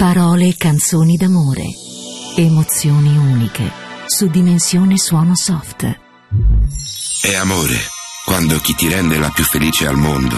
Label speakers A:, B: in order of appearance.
A: Parole e canzoni d'amore. Emozioni uniche su Dimensione Suono Soft.
B: È amore quando chi ti rende la più felice al mondo